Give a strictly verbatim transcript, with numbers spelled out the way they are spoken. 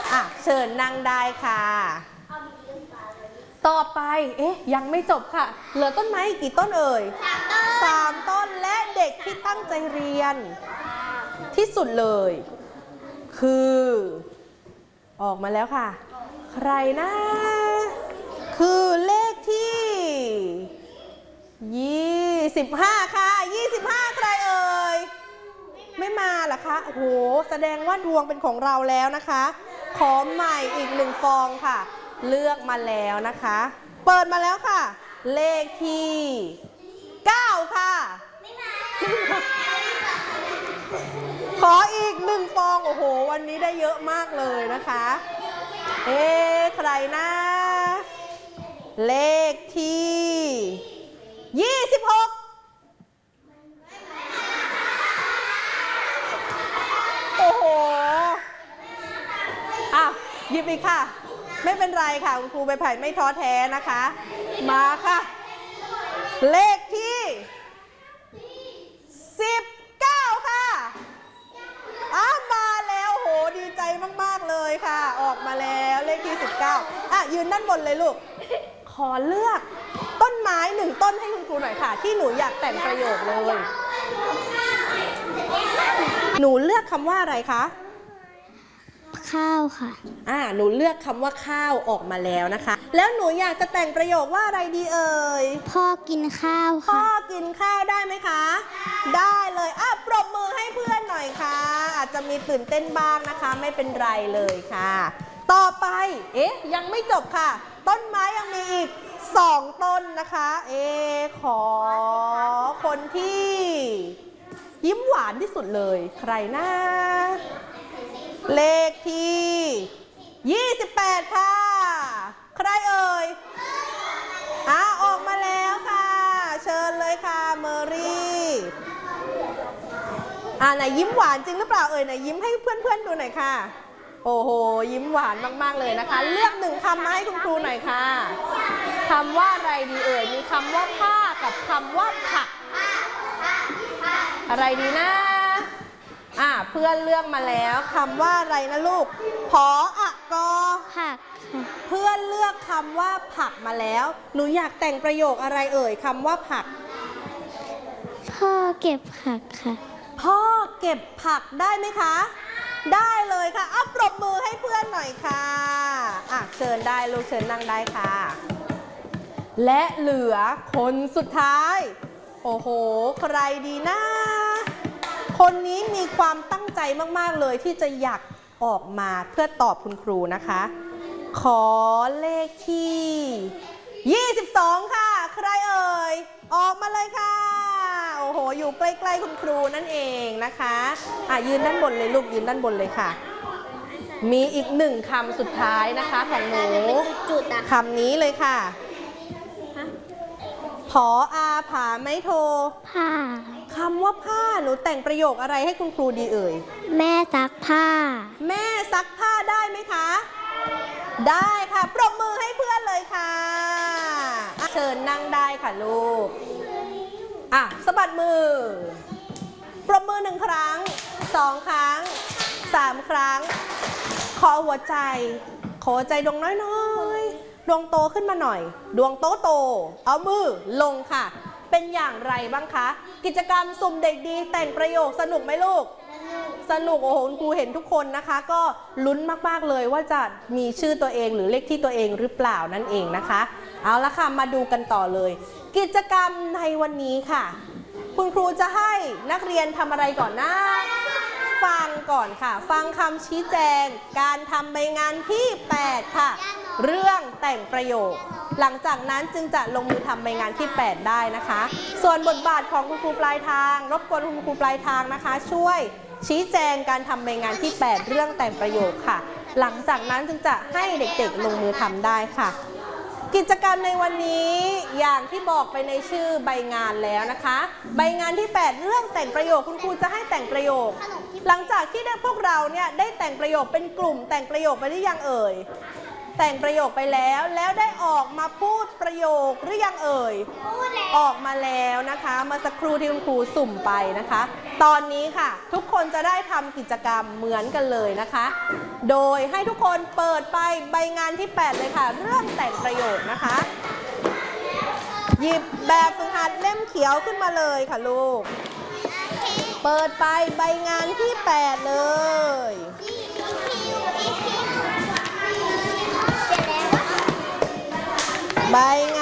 อ่ะเชิญนั่งได้ค่ะต่อไปเอ๊ะยังไม่จบค่ะเหลือต้นไม้กี่ต้นเอ่ยสามต้นและเด็กที่ตั้งใจเรียนที่สุดเลยคือออกมาแล้วค่ะใครนะคือเลขที่ยี่สิบห้าค่ะยี่สิบห้าใครเอ่ยไม่มาเหรอคะโอ้โหแสดงว่าดวงเป็นของเราแล้วนะคะขอใหม่อีกหนึ่งฟองค่ะเลือกมาแล้วนะคะเปิดมาแล้วค่ะเลขที่เก้าค่ะขออีกหนึ่งฟองโอ้โหวันนี้ได้เยอะมากเลยนะคะเอ๊ะใครนะเลขที่ยี่สิบหกโอ้โหอ่ะหยิบอีกค่ะไม่เป็นไรค่ะคุณครูใบไผ่ไม่ท้อแท้นะคะมาค่ะเลขที่สิบเก้าค่ะอ้าวมาแล้วโหดีใจมากๆเลยค่ะออกมาแล้วเลขที่สิบเก้าอ่ะยืนด้านบนเลยลูกขอเลือกต้นไม้หนึ่งต้นให้คุณครูหน่อยค่ะที่หนูอยากแต่งประโยคเลยหนูเลือกคำว่าอะไรคะข้าวค่ะอ่าหนูเลือกคำว่าข้าวออกมาแล้วนะคะแล้วหนูอยากจะแต่งประโยคว่าอะไรดีเอ่ยพ่อกินข้าวค่ะพ่อกินข้าวได้ไหมคะได้เลยอ่ะปรบมือให้เพื่อนหน่อยค่ะอาจจะมีตื่นเต้นบ้างนะคะไม่เป็นไรเลยค่ะต่อไปเอ๊ะยังไม่จบค่ะต้นไม้ยังมีอีกสองต้นนะคะเอ๊ะขอคนที่ยิ้มหวานที่สุดเลยใครนะเลขที่ยี่สิบแปดค่ะใครเอ่ยอ่ะออกมาแล้วค่ะเชิญเลยค่ะเมอรี่อ่ะไหนยิ้มหวานจริงหรือเปล่าเอ่ยไหนยิ้มให้เพื่อนๆดูหน่อยค่ะโอ้โหยิ้มหวานมากๆเลยนะคะเลือกหนึ่งคำมาให้คุณครูหน่อยค่ะคำว่าอะไรดีเอ่ยมีคำว่าผ้ากับคำว่าผักอะไรดีนะอ่ะเพื่อนเลือกมาแล้วคำว่าอะไรนะลูกผออะกอผักเพื่อนเลือกคำว่าผักมาแล้วหนูอยากแต่งประโยคอะไรเอ่ยคำว่าผักพ่อเก็บผักค่ะพ่อเก็บผักได้ไหมคะได้เลยค่ะอัปปรบมือให้เพื่อนหน่อยค่ะอ่ะเชิญได้ลูกเชิญนั่งได้ค่ะและเหลือคนสุดท้ายโอ้โหใครดีนะคนนี้มีความตั้งใจมากๆเลยที่จะอยากออกมาเพื่อตอบคุณครูนะคะขอเลขที่ยี่สิบสองค่ะใครเอ่ยออกมาเลยค่ะโอ้โหอยู่ใกล้ๆคุณครูนั่นเองนะคะอ่ะยืนด้านบนเลยลูกยืนด้านบนเลยค่ะมีอีกหนึ่งคำสุดท้ายนะคะของหนูคำนี้เลยค่ะผออาผาไม่โทผ้าคำว่าผ้าหนูแต่งประโยคอะไรให้คุณครูดีเอ่ยแม่ซักผ้าแม่ซักผ้าได้ไหมคะได้ค่ะปรบมือให้เพื่อนเลยค่ะเชิญนั่งได้ค่ะลูกอ่ะสะบัดมือปรบมือหนึ่งครั้งสองครั้งสามครั้งขอหัวใจขอหัวใจดวงน้อยๆดวงโตขึ้นมาหน่อยดวงโตโตเอามือลงค่ะเป็นอย่างไรบ้างคะกิจกรรมสุ่มเด็กดีแต่งประโยคสนุกไหมลูกสนุกโอ้โหคุณครูเห็นทุกคนนะคะก็ลุ้นมากๆเลยว่าจะมีชื่อตัวเองหรือเลขที่ตัวเองหรือเปล่านั่นเองนะคะเอาละค่ะมาดูกันต่อเลยกิจกรรมในวันนี้ค่ะคุณครูจะให้นักเรียนทำอะไรก่อนนะฟังก่อนค่ะฟังคำชี้แจงการทำใบงานที่แปดค่ะเรื่องแต่งประโยคหลังจากนั้นจึงจะลงมือทำใบงานที่แปดได้นะคะส่วนบทบาทของคุณครูปลายทางรบกวนคุณครูปลายทางนะคะช่วยชี้แจงการทำใบงานที่แปดเรื่องแต่งประโยคค่ะหลังจากนั้นจึงจะให้เด็กๆลงมือทำได้ค่ะกิจกรรมในวันนี้อย่างที่บอกไปในชื่อใบงานแล้วนะคะใบงานที่แปดเรื่องแต่งประโยคคุณครูจะให้แต่งประโยคหลังจากที่ได้พวกเราเนี่ยได้แต่งประโยคเป็นกลุ่มแต่งประโยคไปหรือยังเอ่ยแต่งประโยคไปแล้วแล้วได้ออกมาพูดประโยคหรือยังเอ่ยออกมาแล้วนะคะเมื่อสักครู่ที่คุณครูสุ่มไปนะคะ ตอนนี้ค่ะทุกคนจะได้ทำกิจกรรมเหมือนกันเลยนะคะ โดยให้ทุกคนเปิดไปใบงานที่แปดเลยค่ะเรื่องแต่งประโยคนะคะหยิบแบบฝึกหัดเล่มเขียวขึ้นมาเลยค่ะลูกเปิดไปใบงานที่แปดเลยใบง